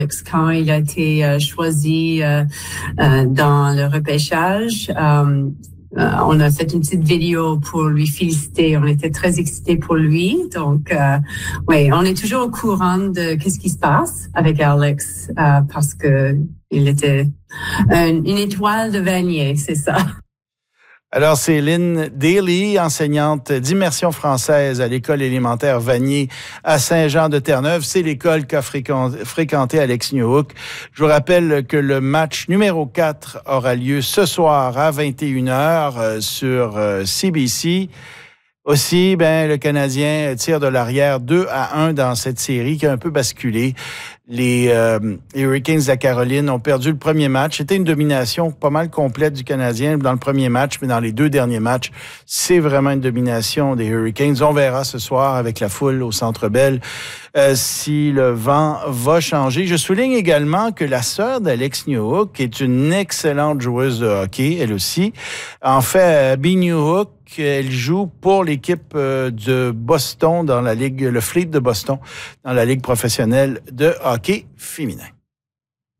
Quand il a été choisi dans le repêchage, on a fait une petite vidéo pour lui féliciter. On était très excités pour lui. Donc, oui, on est toujours au courant de qu'est-ce qui se passe avec Alex parce que il était une étoile de Vanier, c'est ça. Alors, c'est Lynn Daly, enseignante d'immersion française à l'école élémentaire Vanier à Saint-Jean-de-Terre-Neuve. C'est l'école qu'a fréquenté Alex Newhook. Je vous rappelle que le match numéro 4 aura lieu ce soir à 21h sur CBC. Aussi, le Canadien tire de l'arrière 2-1 dans cette série qui a un peu basculé. Les Hurricanes de la Caroline ont perdu le premier match. C'était une domination pas mal complète du Canadien dans le premier match, mais dans les deux derniers matchs, c'est vraiment une domination des Hurricanes. On verra ce soir avec la foule au Centre Bell si le vent va changer. Je souligne également que la sœur d'Alex Newhook est une excellente joueuse de hockey, elle aussi. En fait, Bea Newhook, elle joue pour l'équipe de Boston dans la Ligue, le Fleet de Boston, dans la Ligue professionnelle de hockey féminin.